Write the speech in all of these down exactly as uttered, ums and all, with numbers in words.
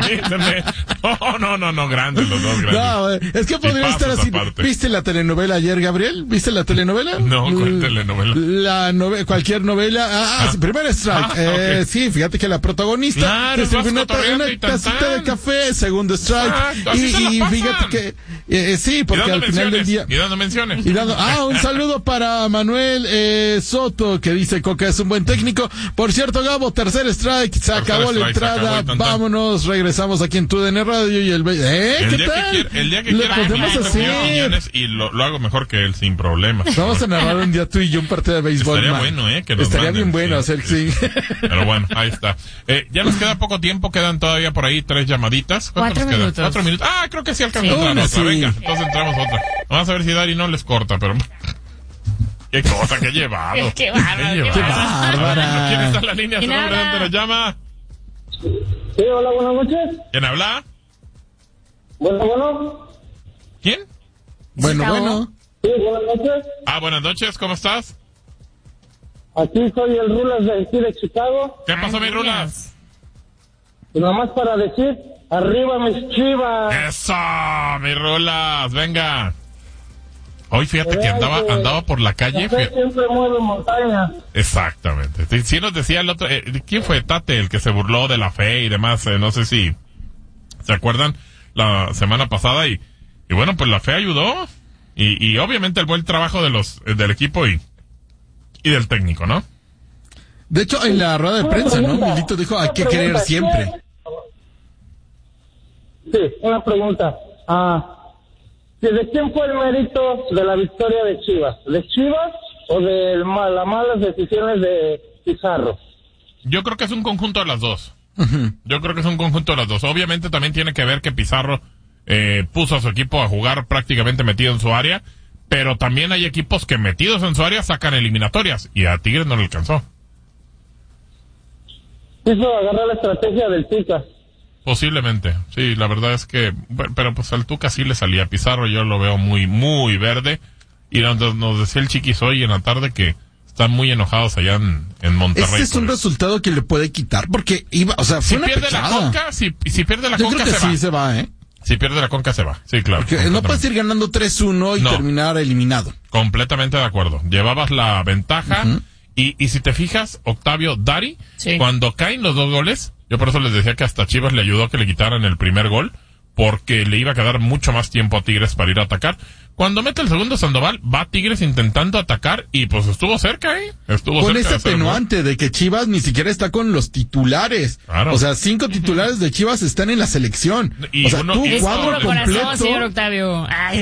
permíteme. No, no, no, no, grandes los dos, grandes. No, es que podría estar así. Aparte. ¿Viste la telenovela ayer, Gabriel? ¿Viste la telenovela? No, ¿cuál telenovela? La novela, cualquier novela. Ah, ah. Sí, primer strike. Ah, eh, okay. Sí, fíjate que la protagonista claro, es una, una tacita de café, segundo strike. Ah, y, y fíjate que, eh, sí, porque al final del día. Y dando menciones. Y dando, ah, un saludo para Manuel eh, Soto, que dice Coca es un buen técnico. Por cierto, Gabo, tercer strike, se tercer acabó strike, la entrada. Acabó vámonos, regresamos aquí en Tu D N Radio y el. ¿Eh? El ¿Qué día tal? Que quiera, el día que quiera, podemos hacer. Y lo, lo hago mejor que él, sin problemas. Vamos a narrar un día tú y yo un partido de béisbol. Estaría man. bueno, ¿eh? Que nos Estaría manden, bien bueno sí, hacer, sí. sí. Pero bueno, ahí está. Eh, ya nos queda poco tiempo, quedan todavía por ahí tres llamaditas. ¿Cuánto Cuatro nos queda? minutos. Cuatro minutos. Ah, creo que sí alcanza Sí. otra Una, nota. sí. Venga, entonces entramos otra. Vamos a ver si Dari no les corta, pero. Qué cosa que he llevado. Qué bárbaro, qué bárbara. ¿Quién está en la línea? ¿Su nombre? ¿Dónde nos llama? Sí, hola, buenas noches. ¿Quién habla? Bueno, bueno. ¿Quién? Bueno, bueno. Sí, buenas noches. Ah, buenas noches, ¿cómo estás? Aquí soy el Rulas de aquí de Chicago. ¿Qué pasó, Ay, mi Rulas? Y nada más para decir, arriba mis Chivas. ¡Eso, mi Rulas! Venga. Hoy fíjate que andaba andaba por la calle. Café siempre mueve montaña. Exactamente. Sí, sí nos decía el otro... Eh, ¿Quién fue? Tate, el que se burló de la fe y demás. Eh, no sé si se acuerdan la semana pasada. Y, y bueno, pues la fe ayudó. Y, y obviamente el buen trabajo de los eh, del equipo y, y del técnico, ¿no? De hecho, en la rueda de Una prensa, pregunta, ¿no? Milito dijo, hay que una querer pregunta, siempre. Sí, una pregunta. Ah... ¿De quién fue el mérito de la victoria de Chivas? ¿De Chivas o de las malas decisiones de Pizarro? Yo creo que es un conjunto de las dos. Uh-huh. Yo creo que es un conjunto de las dos. Obviamente también tiene que ver que Pizarro eh, puso a su equipo a jugar prácticamente metido en su área, pero también hay equipos que metidos en su área sacan eliminatorias y a Tigres no le alcanzó. Quiso agarrar la estrategia del Tuca. Posiblemente, sí, la verdad es que, pero pues al Tuca sí le salía. Pizarro yo lo veo muy, muy verde. Y nos, nos decía el Chiquis hoy en la tarde que están muy enojados allá en, en Monterrey. Este es un resultado que le puede quitar, porque iba, o sea, fue si una pierde pechada. la Conca, si, si pierde la Yo Conca creo que se sí va. se va, ¿eh? Si pierde la Conca se va, sí, claro. Porque no puedes ir ganando tres uno y no. terminar eliminado. Completamente de acuerdo. Llevabas la ventaja. Uh-huh. y, y si te fijas, Octavio Dari, sí. cuando caen los dos goles, yo por eso les decía que hasta Chivas le ayudó a que le quitaran el primer gol, porque le iba a quedar mucho más tiempo a Tigres para ir a atacar. Cuando mete el segundo Sandoval, va Tigres intentando atacar y pues estuvo cerca, ¿eh? Estuvo con cerca ese atenuante de que Chivas ni siquiera está con los titulares. Claro. O sea, cinco titulares de Chivas están en la selección. Y o sea, uno, tú y cuadro completo. Corazón, señor Octavio. Ay.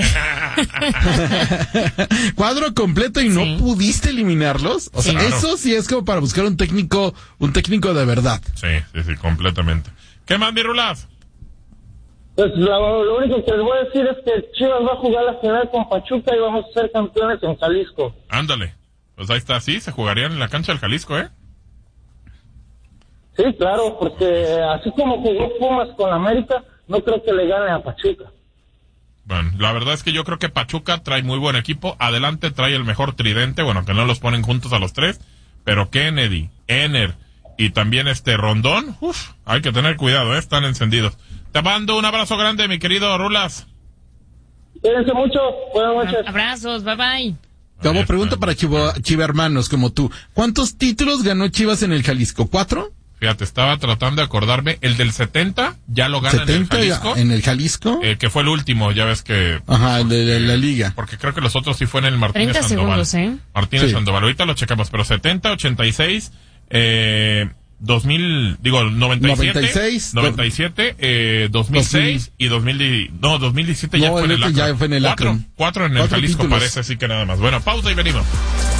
Cuadro completo y no sí. pudiste eliminarlos. O sea, sí, claro. Eso sí es como para buscar un técnico, un técnico de verdad. Sí, sí, sí, completamente. ¿Qué más, mi Rulas? Pues lo, lo único que les voy a decir es que Chivas va a jugar la final con Pachuca y vamos a ser campeones en Jalisco. Ándale. Pues ahí está, sí, se jugarían en la cancha del Jalisco, ¿eh? Sí, claro, porque así como jugó Pumas con América, no creo que le gane a Pachuca. Bueno, la verdad es que yo creo que Pachuca trae muy buen equipo. Adelante trae el mejor tridente, bueno, que no los ponen juntos a los tres, pero Kennedy, Ener y también este Rondón, uff, hay que tener cuidado, ¿eh? Están encendidos. Te mando un abrazo grande, mi querido Rulas. Cuídense mucho, buenas noches. Abrazos, bye bye. Como pregunta para Chivo, Chivermanos como tú. ¿Cuántos títulos ganó Chivas en el Jalisco? ¿Cuatro? Fíjate, estaba tratando de acordarme. El del setenta ya lo gana en el Jalisco. ¿En el Jalisco? Eh, que fue el último, ya ves que... Ajá, el de, de la liga. Porque creo que los otros sí fue en el Martínez treinta Sandoval. segundos, ¿eh? Martínez sí. Sandoval. Ahorita lo checamos, pero setenta, ochenta y seis, eh... dos mil, digo, noventa y siete, noventa y seis, noventa y siete, eh, dos mil seis y dos mil, no, dos mil diecisiete ya, no, fue en el Akron. ya fue en el Akron. Cuatro, cuatro en el Cuatro Jalisco títulos. parece, así que nada más. Bueno, pausa y venimos.